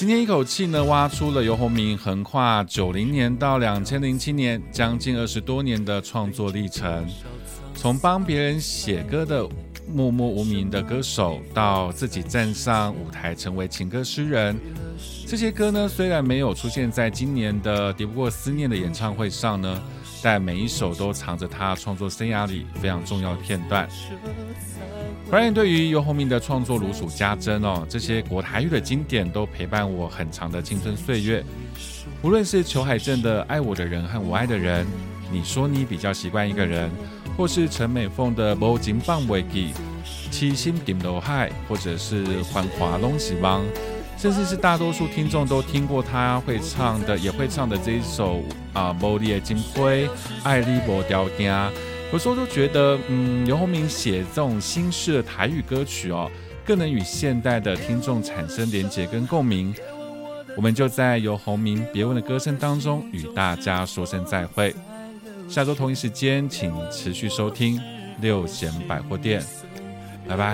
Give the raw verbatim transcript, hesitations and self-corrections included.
今天一口气呢挖出了游鸿明横跨九零年到两千零七年将近二十多年的创作历程，从帮别人写歌的默默无名的歌手，到自己站上舞台成为情歌诗人。这些歌呢虽然没有出现在今年的敌不过思念的演唱会上呢，但每一首都藏着他创作生涯里非常重要的片段。Brian 对于游鸿明的创作如数家珍哦，这些国台语的经典都陪伴我很长的青春岁月。无论是裘海正的《爱我的人和我爱的人》，你说你比较习惯一个人，或是陈美凤的《无情放袂记》、七星顶楼海，或者是《繁华拢是梦》，甚至是大多数听众都听过他会唱的，也会唱的这一首啊，无你的金辉，爱你无条件。有时候都觉得，嗯，游鸿明写这种新式的台语歌曲哦，更能与现代的听众产生连结跟共鸣。我们就在游鸿明别问的歌声当中与大家说声再会。下周同一时间，请持续收听六弦百货店，拜拜。